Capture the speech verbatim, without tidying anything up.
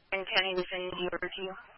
And can I send the order to you?